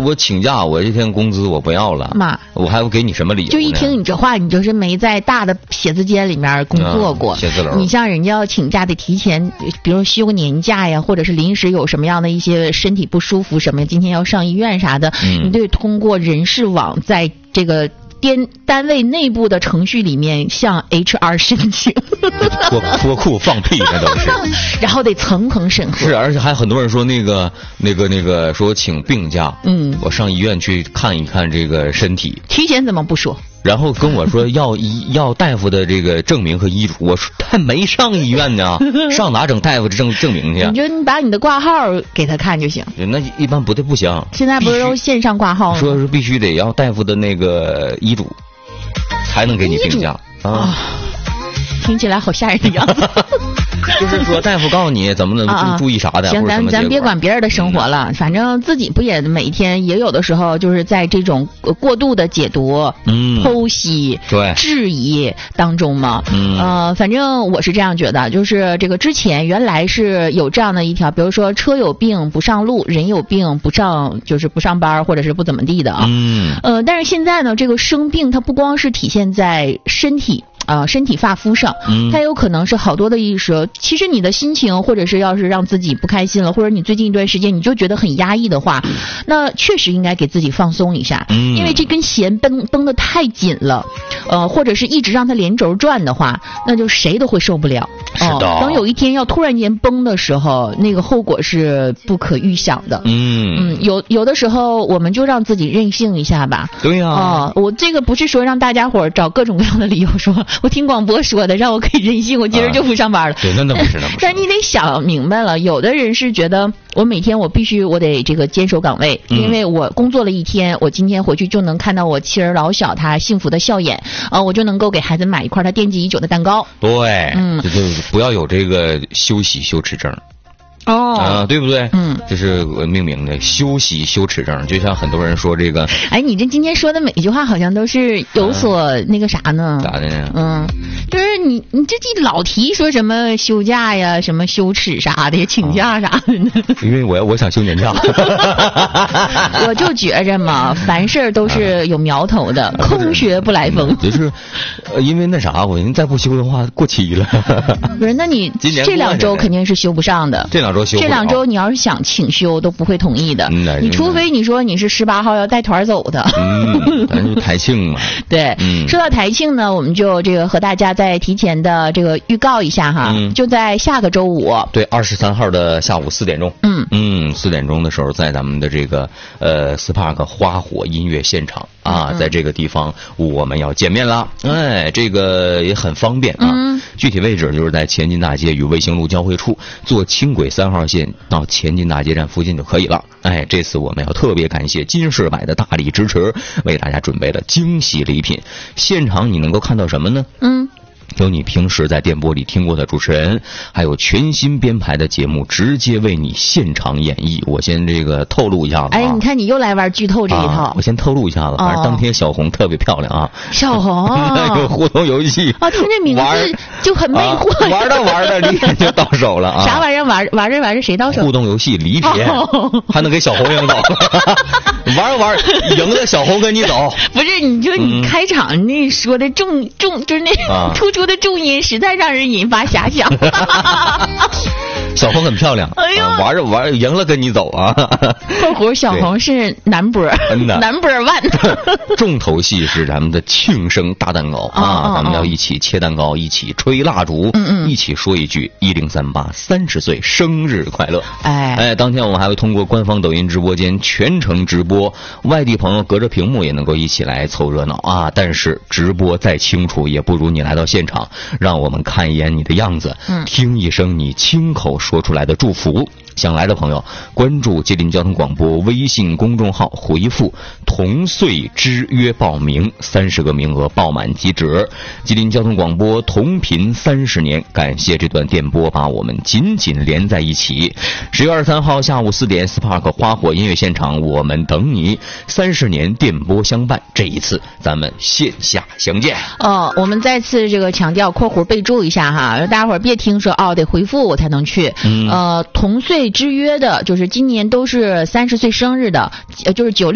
我请假，我这天工资我不要了，妈，我还要给你什么理由呢？ 就一听你这话，你就是没在大的写字间里面工作过。 写字楼， 你像人家要请假得提前，比如休个年假呀，或者是临时有什么样的一些身体不舒服什么，今天要上医院啥的，你得通过人事网在这个单位内部的程序里面向 HR 申请， 脱裤放屁那都是， 然后得层层审核。 是，而且还很多人说那个说请病假，我上医院去看一看这个身体。 提前怎么不说？ 然后跟我说要大夫的这个证明和医嘱，我说他没上医院呢，上哪整大夫证明去？ 你把你的挂号给他看就行。 那一般不行。 现在不是都线上挂号吗？ 说是必须得要大夫的那个医嘱，才能给你病假啊。 听起来好吓人的样子。 就是说大夫告诉你怎么注意啥的。 行，咱别管别人的生活了，反正自己不也每天也有的时候就是在这种过度的解读、剖析、质疑当中嘛。反正我是这样觉得，就是这个之前原来是有这样的一条，比如说车有病不上路，人有病不上班或者是不怎么地的啊。但是现在呢，这个生病它不光是体现在身体发肤上，它有可能是好多的意思。其实你的心情，或者是要是让自己不开心了，或者你最近一段时间你就觉得很压抑的话，那确实应该给自己放松一下，因为这根弦绷得太紧了，或者是一直让它连轴转的话，那就谁都会受不了。 是的， 等有一天要突然间崩的时候，那个后果是不可预想的。有的时候我们就让自己任性一下吧。 对呀。 我这个不是说让大家伙找各种各样的理由说我听广播说的让我可以任性，我今儿就不上班了。 对，那不是。 但你得想明白了，有的人是觉得我每天我得这个坚守岗位，因为我工作了一天，我今天回去就能看到我妻儿老小他幸福的笑颜，我就能够给孩子买一块他惦记已久的蛋糕。 对，就不要有这个休息羞耻症。对不对？这是我命名的休息羞耻症。就像很多人说这个， 你这今天说的每一句话好像都是有所那个啥呢？ 咋的呢？ 就是你这老提说什么休假呀，什么羞耻啥的，请假啥的呢？ 因为我想休年假。 我就觉着嘛，凡事都是有苗头的，空穴不来风。 就是因为那啥，我再不休的话过期了。 不是，那你这2周肯定是休不上的。 这2周你要是想请休都不会同意的，你除非你说你是18号要带团走的。 咱是台庆嘛。 对，说到台庆呢，我们就这个和大家再提前的这个预告一下哈，就在下个周五， 对，23号的下午4点钟，4点钟的时候，在咱们的这个Spark 花火音乐现场啊，在这个地方我们要见面了。这个也很方便啊，具体位置就是在前进大街与卫星路交汇处，坐轻轨3号线到前进大街站附近就可以了。这次我们要特别感谢金士百的大力支持，为大家准备了惊喜礼品。现场你能够看到什么呢？有你平时在电波里听过的主持人，还有全新编排的节目直接为你现场演绎。我先这个透露一下子。 你看你又来玩剧透这一套。 我先透露一下子，反正当天小红特别漂亮啊。 小红那个互动游戏听这名字就很魅惑。 玩的礼品就到手了啊。 啥玩意儿？玩着谁到手？ 互动游戏礼品，还能给小红赢走。玩赢了小红跟你走。 不是，你开场那说的重就是那突出的重音实在让人引发遐想。 小红很漂亮，玩赢了跟你走啊。 括弧小红是男波1。 重头戏是咱们的庆生大蛋糕啊，咱们要一起切蛋糕，一起吹蜡烛，一起说一句1038 30岁生日快乐。当天我们还会通过官方抖音直播间全程直播，外地朋友隔着屏幕也能够一起来凑热闹啊。但是直播再清楚也不如你来到现场，让我们看一眼你的样子，听一声你亲口说出来的祝福。想来的朋友关注吉林交通广播微信公众号，回复同岁之约报名，30个名额报满即止。吉林交通广播同频30年，感谢这段电波把我们紧紧连在一起。10月23号下午4点 Spark 花火音乐现场，我们等你，30年电波相伴，这一次咱们线下相见。 我们再次这个强调括弧备注一下哈，大家伙儿别听说得回复我才能去。同岁之约的，就是今年都是30岁生日的，就是96